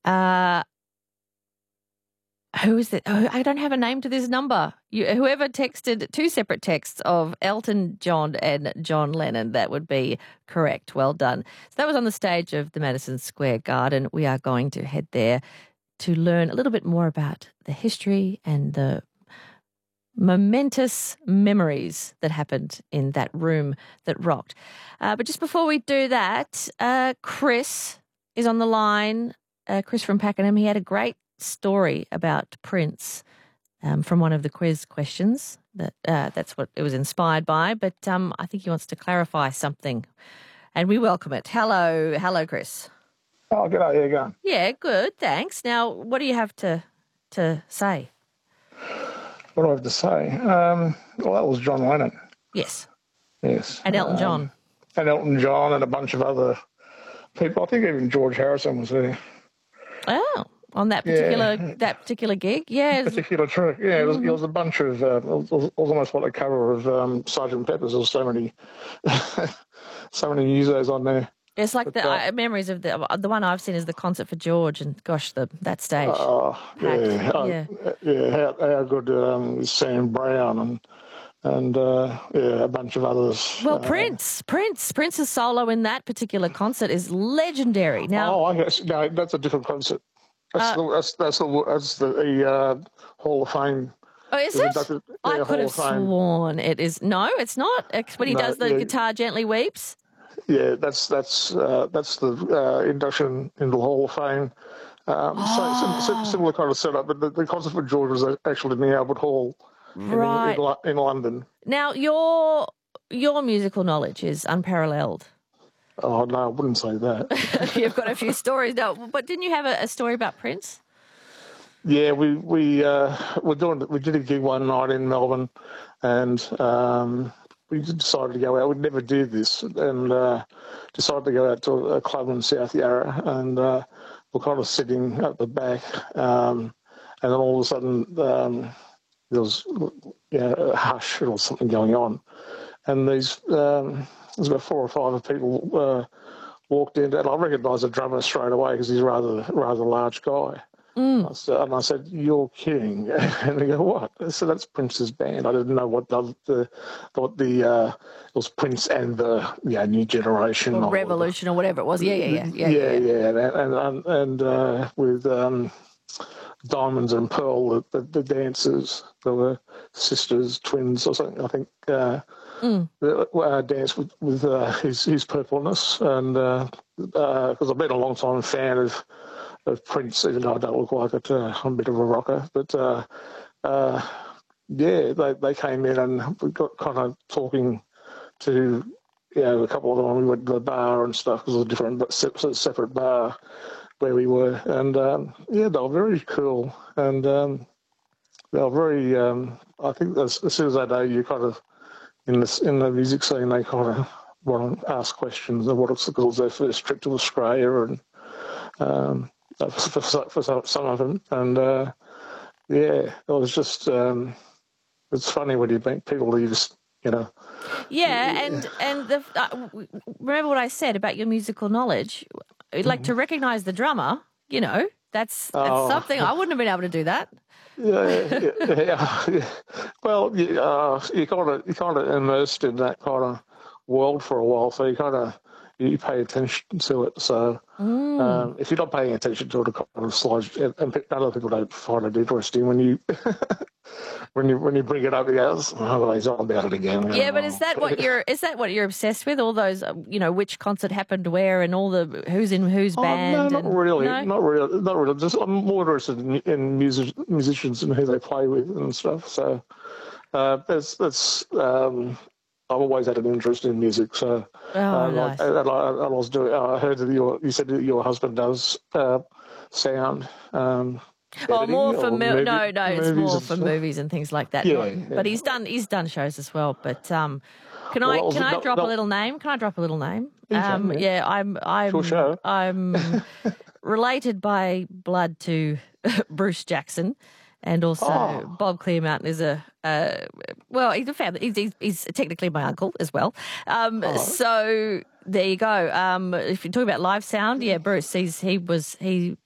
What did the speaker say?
Uh, who is it? Oh, I don't have a name to this number. Whoever texted 2 separate texts of Elton John and John Lennon, that would be correct. Well done. So that was on the stage of the Madison Square Garden. We are going to head there to learn a little bit more about the history and the momentous memories that happened in that room that rocked. But just before we do that, Chris is on the line. Chris from Pakenham. He had a great story about Prince from one of the quiz questions. That's what it was inspired by. But I think he wants to clarify something, and we welcome it. Hello, Chris. Oh, g'day. How you going? Yeah, good. Thanks. Now, what do you have to say? What do I have to say? Well, that was John Lennon. Yes. Yes. And Elton John. And Elton John and a bunch of other people. I think even George Harrison was there. Oh, on that particular gig, yeah. Particular trick, yeah. It was a bunch of. It was almost like a cover of Sgt. Pepper's. There was so many, so many musos on there. It's like the memories of the one I've seen is the concert for George, and gosh, that stage. Oh, yeah. How good Sam Brown and a bunch of others. Well, Prince's solo in that particular concert is legendary. Now, I guess no, that's a different concert. That's the Hall of Fame. Oh, is it? I could have sworn it is. No, it's not. It's when he does the guitar gently weeps. Yeah, that's the induction into the Hall of Fame. So similar kind of setup, but the concert for George was actually in the Albert Hall, right, in London. Now, your musical knowledge is unparalleled. Oh no, I wouldn't say that. You've got a few stories, no, but didn't you have a story about Prince? Yeah, we did a gig one night in Melbourne, and we decided to go out. We'd never do this, and decided to go out to a club in South Yarra, and we're kind of sitting at the back, and then all of a sudden there was a hush or something going on, and there's about 4 or 5 people walked in, and I recognised the drummer straight away because he's a rather large guy. And I said, "You're kidding!" And they go, "What?" I said, "That's Prince's band." I didn't know what it was Prince and the New Generation or Revolution or whatever it was. Yeah. And with Diamonds and Pearl, the dancers, there were sisters, twins, or something. I think danced with his purpleness, and because I've been a long time fan of Prince, even though I don't look like it. I'm a bit of a rocker, but they came in and we got kind of talking to a couple of them. We went to the bar and stuff because it was a different separate bar where we were, and they were very cool, and they were very. I think as soon as they know you kind of in the music scene, they kind of want to ask questions of what it's because their first trip to Australia and. For some of them, and it was just it's funny when you meet people who just Yeah, and remember what I said about your musical knowledge, like to recognise the drummer. That's something I wouldn't have been able to do that. Yeah. Well, you kind of immersed in that kind of world for a while, so you pay attention to it. So if you're not paying attention to it, it kind of slides. And other people don't find it interesting when you when you bring it up. He goes, "Oh, he's on about it again." Yeah, but is that what you're obsessed with? All those, which concert happened where, and all the who's in whose band? No, not really. Not really. Just I'm more interested in musicians and who they play with and stuff. So that's. I've always had an interest in music, so nice. I was doing. I heard that you said that your husband does sound. More for it's more for movies and things like that. Yeah. But he's done shows as well. But can I drop a little name? Can I drop a little name? I'm related by blood to Bruce Jackson. And also, Bob Clearmountain is he's a family. He's technically my uncle as well. So there you go. If you're talking about live sound, Bruce, he